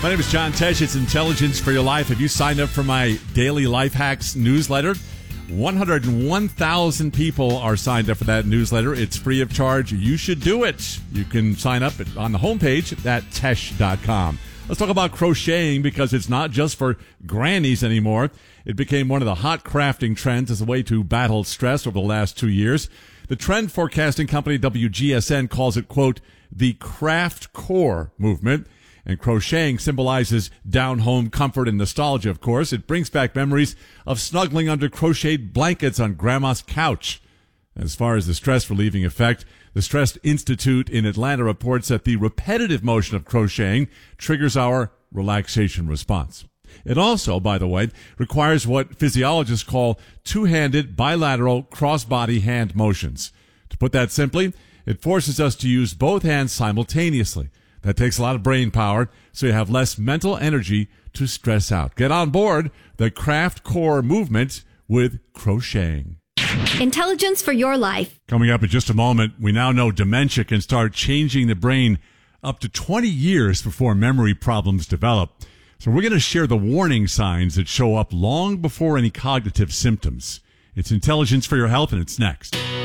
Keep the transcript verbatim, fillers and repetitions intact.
My name is John Tesh. It's Intelligence for Your Life. Have you signed up for my daily life hacks newsletter? one hundred one thousand people are signed up for that newsletter. It's free of charge. You should do it. You can sign up on the homepage at tesh dot com. Let's talk about crocheting, because it's not just for grannies anymore. It became one of the hot crafting trends as a way to battle stress over the last two years. The trend forecasting company W G S N calls it, quote, the craft core movement. And crocheting symbolizes down-home comfort and nostalgia, of course. It brings back memories of snuggling under crocheted blankets on grandma's couch. As far as the stress-relieving effect, the Stress Institute in Atlanta reports that the repetitive motion of crocheting triggers our relaxation response. It also, by the way, requires what physiologists call two-handed bilateral cross-body hand motions. To put that simply, it forces us to use both hands simultaneously. That takes a lot of brain power, so you have less mental energy to stress out. Get on board the craft core movement with crocheting. Intelligence for your life. Coming up in just a moment, we now know dementia can start changing the brain up to twenty years before memory problems develop. So we're going to share the warning signs that show up long before any cognitive symptoms. It's Intelligence for Your Health, and it's next.